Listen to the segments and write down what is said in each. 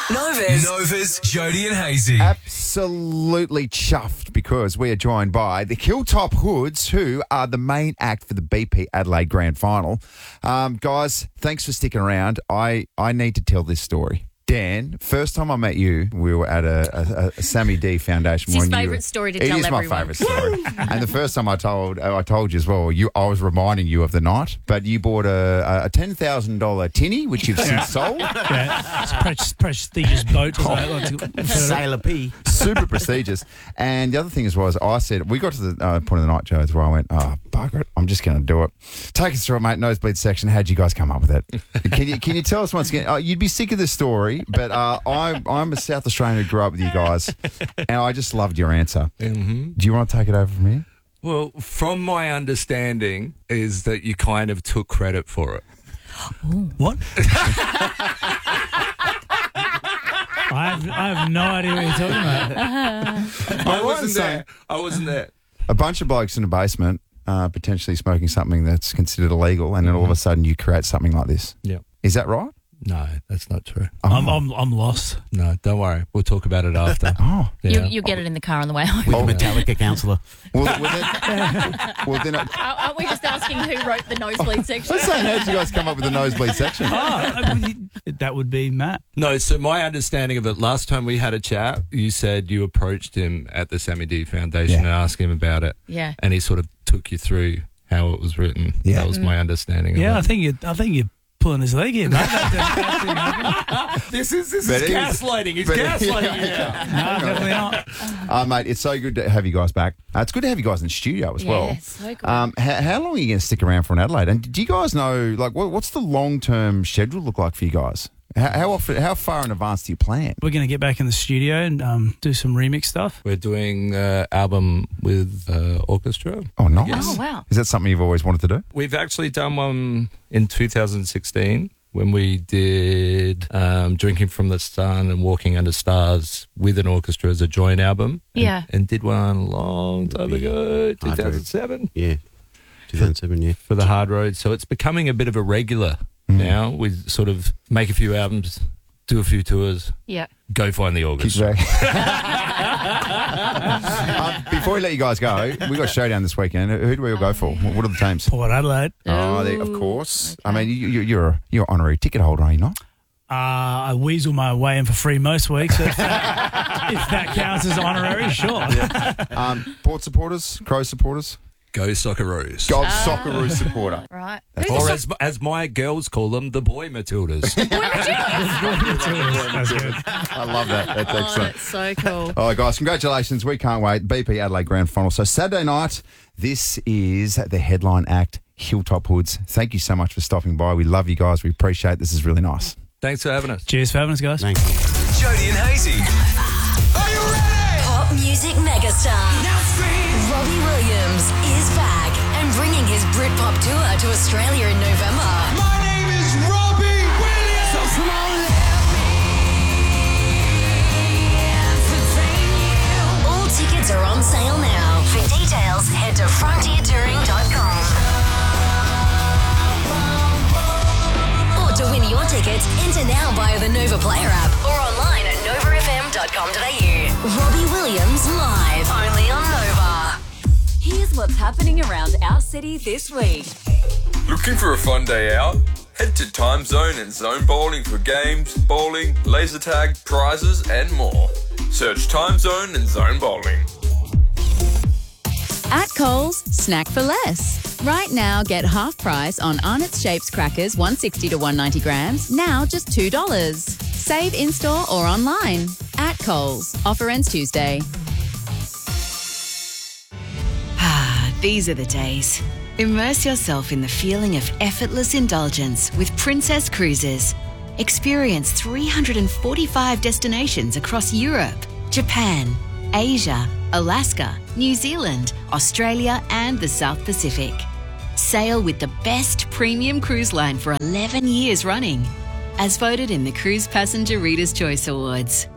Nova's Jody and Hazy. Absolutely chuffed because we are joined by the Hilltop Hoods, who are the main act for the BP Adelaide Grand Final. Guys, thanks for sticking around. I need to tell this story. Dan, first time I met you, we were at a Sammy D Foundation. It's his favourite story to tell everyone. It is my favourite story. And the first time I told you as well, I was reminding you of the night, but you bought a $10,000 tinny, which you've since sold. Yeah, it's a prestigious boat. Sailor P. Super prestigious. And the other thing as well is I said, we got to the point of the night, Joe, as well. I went, bugger it, I'm just going to do it. Take us through it, mate. Nosebleed section. How'd you guys come up with it? Can you tell us once again? You'd be sick of this story, but I'm a South Australian who grew up with you guys, and I just loved your answer. Mm-hmm. Do you want to take it over from here? Well, from my understanding is that you kind of took credit for it. What? I have no idea what you're talking about. I wasn't there. A bunch of blokes in a basement potentially smoking something that's considered illegal, and then all of a sudden you create something like this. Yeah. Is that right? No, that's not true. I'm lost. No, don't worry. We'll talk about it after. Yeah. You'll get it in the car on the way home. Metallica counsellor. Well, then Aren't we just asking who wrote the nosebleed section? let's say, how did you guys come up with the nosebleed section? That would be Matt. No, so my understanding of it, last time we had a chat, you said you approached him at the Sammy D Foundation and asked him about it. Yeah. And he sort of took you through how it was written. Yeah. That was my understanding of it. I think you're pulling his leg in, mate. This is gaslighting. He's gaslighting you. No, definitely not. Mate, it's so good to have you guys back. It's good to have you guys in the studio as well. Yeah, so good. How long are you going to stick around for in Adelaide? And do you guys know, like, what's the long-term schedule look like for you guys? How far in advance do you plan? We're going to get back in the studio and do some remix stuff. We're doing an album with orchestra. Oh, nice. Oh, wow. Is that something you've always wanted to do? We've actually done one in 2016 when we did Drinking from the Sun and Walking Under Stars with an orchestra as a joint album. Yeah. And did one a long time ago, 2007. Yeah, 2007, yeah. For the Hard Road. So it's becoming a bit of a regular now. We sort of make a few albums, do a few tours. Yeah. Go find the orchestra. Before we let you guys go, we got a showdown this weekend. Who do we all go for? What are the teams? Port Adelaide. Of course. Okay. I mean, you're an honorary ticket holder, are you not? I weasel my way in for free most weeks. So if that counts as honorary, sure. Yeah. Port supporters, Crow supporters. Go Socceroos. Go Socceroos supporter. Right. Or as my girls call them, the Boy Matildas. That's good. I love that. That's excellent. That's so cool. All right, guys, congratulations. We can't wait. BP Adelaide Grand Final. So Saturday night, this is the headline act, Hilltop Hoods. Thank you so much for stopping by. We love you guys. We appreciate it. This is really nice. Thanks for having us. Cheers for having us, guys. Thank you. Jody and Hazy. Are you ready? Pop music megastar Now scream. Robbie Williams is back and bringing his Britpop tour to Australia in November. My name is Robbie Williams. So come on, All tickets are on sale now. For details, head to frontiertouring.com. Or to win your tickets, enter now via the Nova Player app or online at novafm.com.au. Robbie Williams live, only on Nova. Here's what's happening around our city this week. Looking for a fun day out? Head to Time Zone and Zone Bowling for games, bowling, laser tag, prizes, and more. Search Time Zone and Zone Bowling. At Coles, snack for less. Right now, get half price on Arnott's Shapes crackers, 160 to 190 grams, now just $2. Save in-store or online. At Coles. Offer ends Tuesday. These are the days. Immerse yourself in the feeling of effortless indulgence with Princess Cruises. Experience 345 destinations across Europe, Japan, Asia, Alaska, New Zealand, Australia, and the South Pacific. Sail with the best premium cruise line for 11 years running, as voted in the Cruise Passenger Reader's Choice Awards.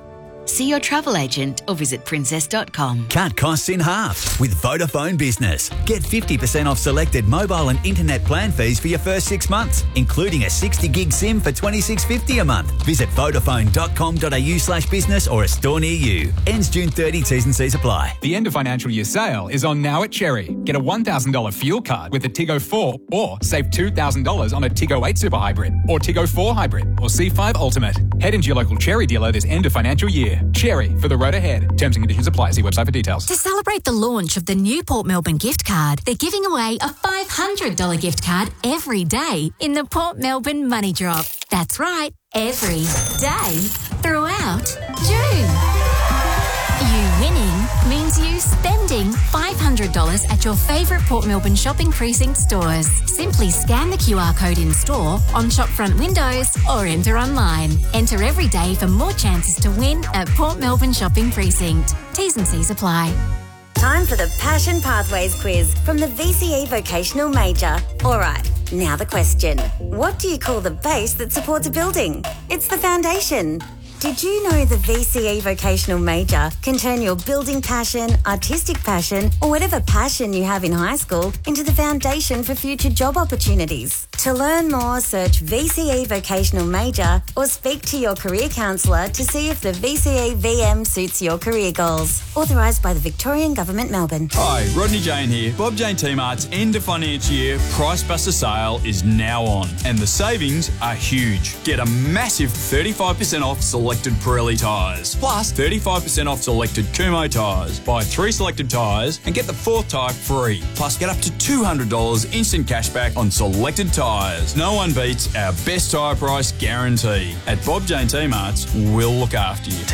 See your travel agent or visit princess.com. Cut costs in half with Vodafone Business. Get 50% off selected mobile and internet plan fees for your first 6 months, including a 60 gig SIM for $26.50 a month. Visit vodafone.com.au/business or a store near you. Ends June 30. T's and C's apply. The end of financial year sale is on now at Cherry. Get a $1,000 fuel card with a Tiggo 4 or save $2,000 on a Tiggo 8 Super Hybrid or Tiggo 4 Hybrid or C5 Ultimate. Head into your local Cherry dealer this end of financial year. Cherry, for the road ahead. Terms and conditions apply. See website for details. To celebrate the launch of the new Port Melbourne gift card, they're giving away a $500 gift card every day in the Port Melbourne Money Drop. That's right, every day throughout June. You winning means you spending $500 at your favourite Port Melbourne shopping precinct stores. Simply scan the QR code in store, on shop front windows, or enter online. Enter every day for more chances to win at Port Melbourne Shopping Precinct. T's and C's apply. Time for the Passion Pathways quiz from the VCE Vocational Major. All right, now the question. What do you call the base that supports a building? It's the foundation. Did you know the VCE Vocational Major can turn your building passion, artistic passion, or whatever passion you have in high school into the foundation for future job opportunities? To learn more, search VCE Vocational Major or speak to your career counsellor to see if the VCE VM suits your career goals. Authorised by the Victorian Government, Melbourne. Hi, Rodney Jane here. Bob Jane T-Mart's end of financial year Price Buster sale is now on, and the savings are huge. Get a massive 35% off selected Pirelli tyres, plus 35% off selected Kumho tyres. Buy 3 selected tyres and get the 4th tyre free. Plus get up to $200 instant cashback on selected tyres. No one beats our best tyre price guarantee. At Bob Jane T-Mart's, we'll look after you.